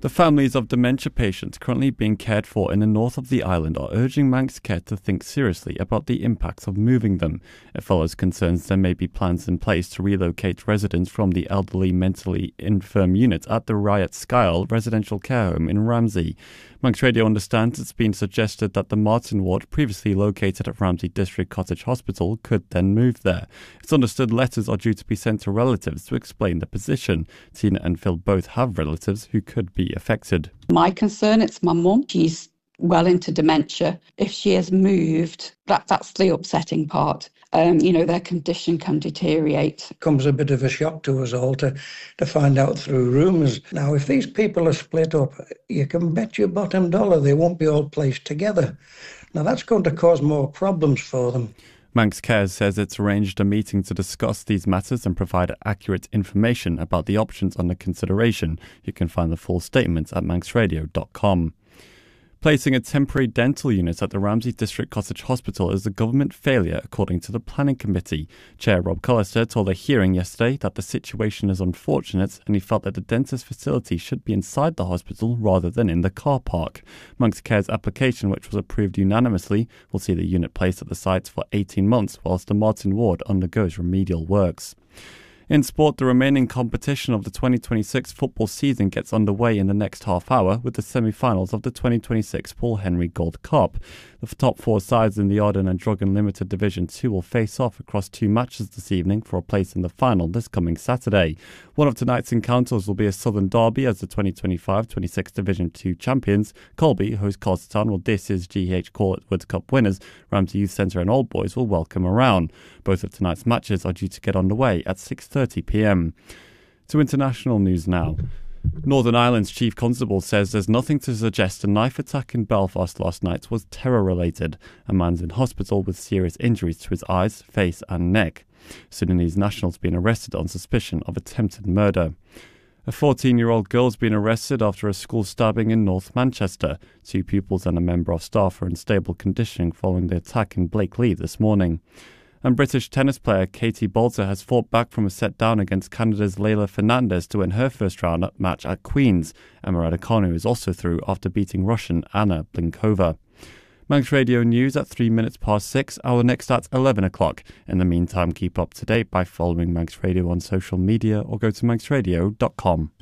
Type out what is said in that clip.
The families of dementia patients currently being cared for in the north of the island are urging Manx Care to think seriously about the impacts of moving them. It follows concerns there may be plans in place to relocate residents from the elderly mentally infirm unit at the Riot Skyle residential care home in Ramsey. Manx Radio understands it's been suggested that the Martin ward, previously located at Ramsey District Cottage Hospital, could then move there. It's understood letters are due to be sent to relatives to explain the position. Tina and Phil both have relatives who could be affected. My concern, it's my mum. She's well into dementia. If she has moved, that's the upsetting part. Their condition can deteriorate. It comes a bit of a shock to us all to find out through rumours. Now, if these people are split up, you can bet your bottom dollar they won't be all placed together. Now, that's going to cause more problems for them. Manx Care says it's arranged a meeting to discuss these matters and provide accurate information about the options under consideration. You can find the full statement at manxradio.com. Placing a temporary dental unit at the Ramsey District Cottage Hospital is a government failure, according to the Planning Committee. Chair Rob Collister told a hearing yesterday that the situation is unfortunate and he felt that the dentist facility should be inside the hospital rather than in the car park. Manx Care's application, which was approved unanimously, will see the unit placed at the site for 18 months whilst the Martin ward undergoes remedial works. In sport, the remaining competition of the 2026 football season gets underway in the next half hour with the semi-finals of the 2026 Paul Henry Gold Cup. The top four sides in the Arden and Druggan Limited Division 2 will face off across two matches this evening for a place in the final this coming Saturday. One of tonight's encounters will be a Southern derby as the 2025-26 Division 2 champions. Colby, host Carterstown, while this is GH Cornwood Cup winners. Ramsey Youth Centre and Old Boys will welcome around. Both of tonight's matches are due to get underway at 6:30 p.m. To international news now. Northern Ireland's Chief Constable says there's nothing to suggest a knife attack in Belfast last night was terror-related. A man's in hospital with serious injuries to his eyes, face and neck. Sudanese national's been arrested on suspicion of attempted murder. A 14-year-old girl's been arrested after a school stabbing in North Manchester. Two pupils and a member of staff are in stable condition following the attack in Blakely this morning. And British tennis player Katie Boulter has fought back from a set down against Canada's Leylah Fernandez to win her first round match at Queen's. Emma Raducanu is also through after beating Russian Anna Blinkova. Manx Radio News at 3 minutes past 6, our next at 11 o'clock. In the meantime, keep up to date by following Manx Radio on social media or go to manxradio.com.